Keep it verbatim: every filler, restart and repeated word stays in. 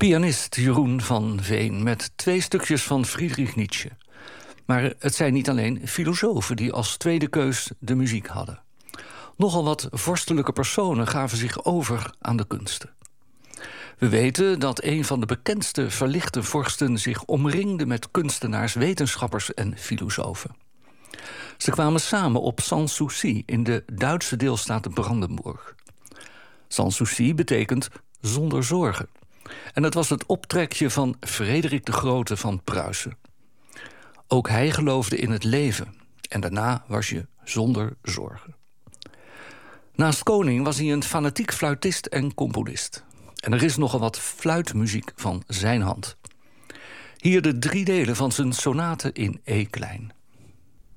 Pianist Jeroen van Veen met twee stukjes van Friedrich Nietzsche. Maar het zijn niet alleen filosofen die als tweede keus de muziek hadden. Nogal wat vorstelijke personen gaven zich over aan de kunsten. We weten dat een van de bekendste verlichte vorsten zich omringde met kunstenaars, wetenschappers en filosofen. Ze kwamen samen op Sans Souci in de Duitse deelstaat Brandenburg. Sans Souci betekent zonder zorgen. En het was het optrekje van Frederik de Grote van Pruisen. Ook hij geloofde in het leven. En daarna was je zonder zorgen. Naast koning was hij een fanatiek fluitist en componist. En er is nogal wat fluitmuziek van zijn hand. Hier de drie delen van zijn sonate in E-klein.